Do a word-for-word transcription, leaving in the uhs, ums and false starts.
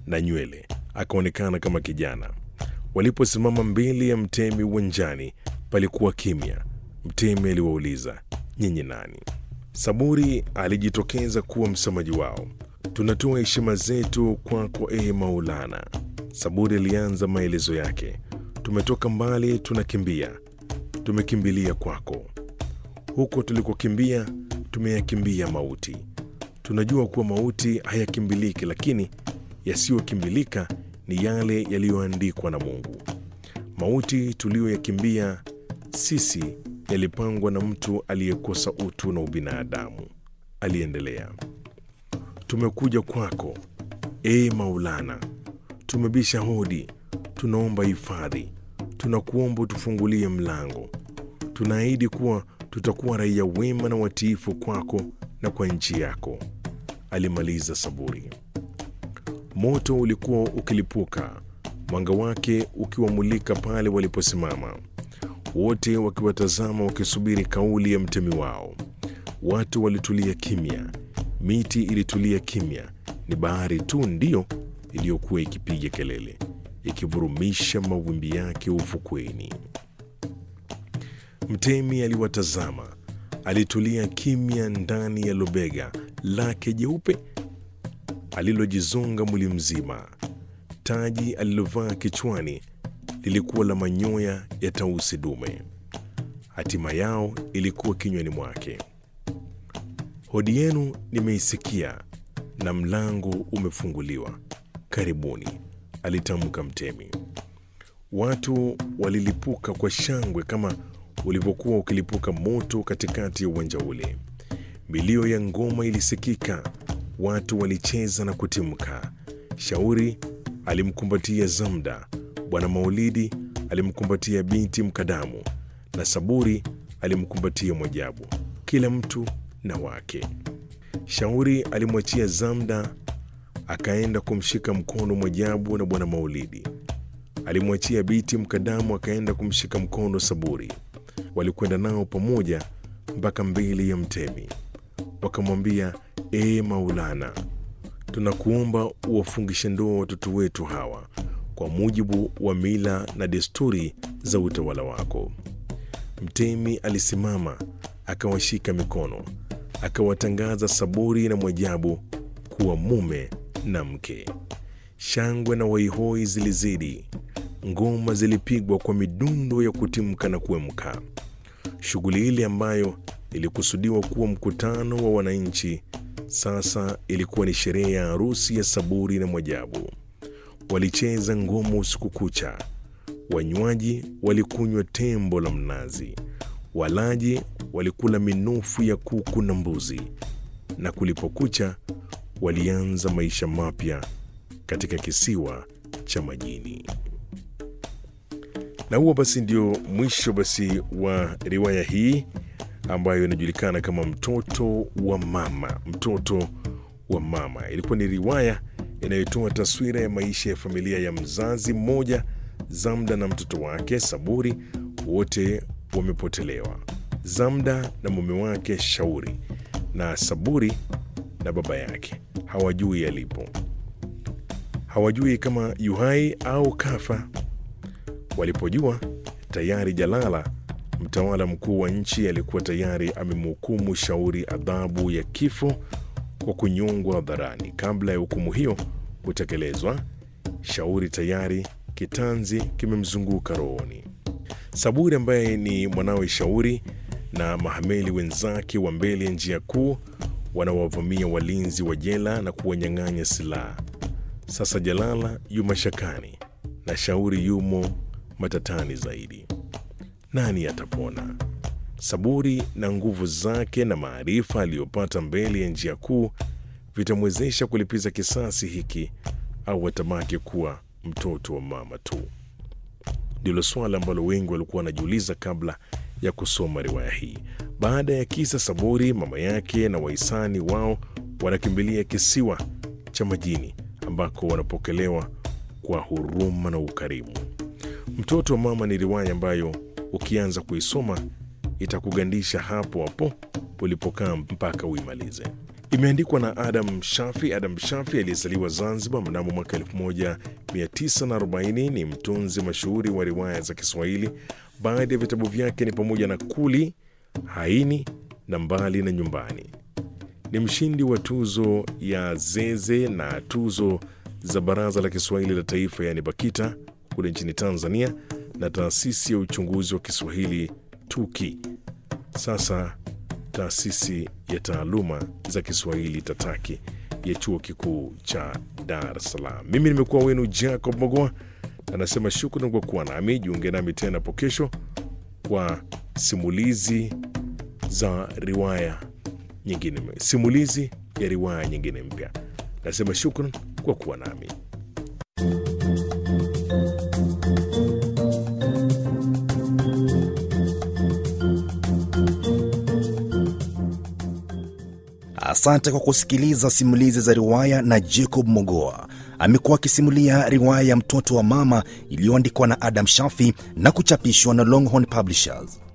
na nywele, akaonekana kama kijana. Waliposimama mbele ya mtemi uwanjani, palikuwa kimya. Mtemi aliwauliza, nyinyi nani? Saburi alijitokeza kuwa msemaji wao. Tunatoa heshima zetu kwako, ee Maulana. Saburi alianza maelezo yake. Tumetoka mbali, tunakimbia. Tumekimbilia kwako. Huko tulikokimbia, tumeyakimbia mauti. Tunajua kuwa mauti hayakimbiliki, lakini yasiyokimbilika ni yale yaliyoandikwa na Mungu. Mauti tuliyoyakimbia sisi yalipangwa na mtu aliyekosa utu na ubinadamu. Aliendelea, tumekuja kwako, ee Maulana. Tumebisha hodi, tunaomba hifadhi. Tunakuomba utufungulie mlango. Tunaahidi kuwa tutakuwa raia wema na watiifu kwako na kwa nchi yako. Alimaliza Saburi. Moto ulikuwa ukilipuka, mwanga wake ukiwamulika pale waliposimama, wote wakiwatazama, wakisubiri kauli ya mtemi wao. Watu walitulia kimya, miti ilitulia kimya. Ni bahari tu ndiyo iliyokuwa ikipiga kelele, ikivurumisha mawimbi yake ufukweni. Mtemi aliwatazama, alitulia kimya ndani ya lobega lake jeupe alilojizonga mwili mzima. Taji alilovaa kichwani lilikuwa la manyoya ya tausi dume. Hatima yao ilikuwa kinywani mwake. Hodi yenu nimeisikia na mlango umefunguliwa. Karibuni, alitamka mtemi. Watu walilipuka kwa shangwe kama ulivyokuwa ukilipuka moto katikati ya uwanja ule. Milio ya ngoma ilisikika, watu walicheza na kutimka. Shauri alimkumbatia Zamda, Bwana Maulidi alimkumbatia binti Mkadamu, na Saburi alimkumbatia Mwajabu, kila mtu na wake. Shauri alimwachia Zamda, akaenda kumshika mkono Mwajabu, na Bwana Maulidi alimwachia binti Mkadamu, akaenda kumshika mkono Saburi. Walikwenda nao pamoja mpaka mbele ya mtemi, wakamwambia, ee Maulana, tunakuomba uwafungishe ndoa watoto wetu hawa kwa mujibu wa mila na desturi za utawala wako. Mtemi alisimama, akawashika mikono, akawatangaza Saburi na Mwajabu kuwa mume na mke. Shangwe na waihoi zilizidi, ngoma zilipigwa kwa midundo ya kutimka na kuemka. Shughuli ile ambayo ilikusudiwa kuwa mkutano wa wananchi sasa ilikuwa ni sherehe ya harusi ya Saburi na Mwajabu. Walicheza ngoma usiku kucha, wanywaji walikunywa tembo la mnazi, walaji walikula minofu ya kuku na mbuzi, na kulipokucha walianza maisha mapya katika kisiwa cha majini. Na huo basi ndio mwisho basi wa riwaya hii ambayo inajulikana kama Mtoto wa Mama. Mtoto wa Mama ilikuwa ni riwaya inayotoa taswira ya maisha ya familia ya mzazi mmoja, Zamda na mtoto wake Saburi. Wote wamepotelewa, Zamda na mume wake Shauri, na Saburi na baba yake hawajui alipo, hawajui kama yuhai au kafa. Walipojua, tayari Jalala, mtawala mkuu wa nchi, alikuwa tayari amemhukumu Shauri adhabu ya kifo kwa kunyongwa hadharani. Kabla ya hukumu hiyo kutekelezwa, Shauri tayari kitanzi kimemzunguka rohoni. Saburi ambaye ni mwanawe Shauri na mahameli wenzake wa mbele ya njia kuu wanawavamia walinzi wa jela na kuwanyang'anya silaha. Sasa Jalala yu mashakani na Shauri yumo matatani zaidi. Nani atapona? Saburi na nguvu zake na maarifa aliyopata mbele ya njia kuu vitamwezesha kulipiza kisasi hiki, au atabaki kuwa mtoto wa mama tu? Ndilo swala ambalo wengi walikuwa wanajiuliza kabla ya kusoma riwaya hii. Baada ya kisa Saburi, mama yake na wahisani wao wanakimbilia kisiwa cha majini ambako wanapokelewa kwa huruma na ukarimu. Mtoto wa Mama ni riwaya ambayo ukianza kuisoma itakugandisha hapo hapo ulipokaa mpaka uimalize. Imeandikwa na Adam Shafi. Adam Shafi aliyezaliwa Zanzibar mnamo mwaka elfu moja mia tisa arobaini ni mtunzi mashuhuri wa riwaya za Kiswahili. Baadhi ya vitabu vyake ni pamoja na Kuli, Haini na Mbali na Nyumbani. Ni mshindi wa tuzo ya Zeze na tuzo za Baraza la Kiswahili la Taifa yani BAKITA kule nchini Tanzania na taasisi ya uchunguzi wa Kiswahili TUKI. Sasa taasisi ya taaluma za Kiswahili TATAKI ya Chuo Kikuu cha Dar es Salaam. Mimi nimekuwa wenu Jacob Mogoa, anasema shukrani kwa kuwa nami. Jiunge nami tena hapo kesho kwa simulizi za riwaya nyingine, simulizi ya riwaya nyingine mpya. Nasema shukrani kwa kuwa nami. Asante kwa kusikiliza simulizi za riwaya na Jacob Mogoa. Amekuwa akisimulia riwaya ya Mtoto wa Mama iliyoandikwa na Adam Shafi na kuchapishwa na Longhorn Publishers.